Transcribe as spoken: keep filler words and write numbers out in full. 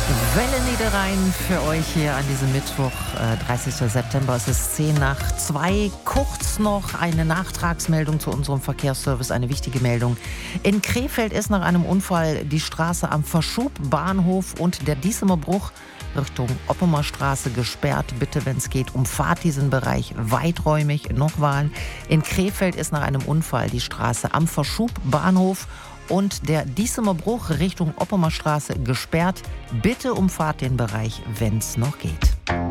Welle Niederrhein für euch hier an diesem Mittwoch, äh, dreißigsten September. Es ist zehn nach zwei. Kurz noch eine Nachtragsmeldung zu unserem Verkehrsservice, eine wichtige Meldung. In Krefeld ist nach einem Unfall die Straße am Verschubbahnhof und der Diesemer Bruch Richtung Oppemerstraße gesperrt. Bitte, wenn es geht, umfahrt diesen Bereich weiträumig. Nochmal, in Krefeld ist nach einem Unfall die Straße am Verschubbahnhof und der Diesemer Bruch Richtung Oppemerstraße gesperrt. Bitte umfahrt den Bereich, wenn es noch geht.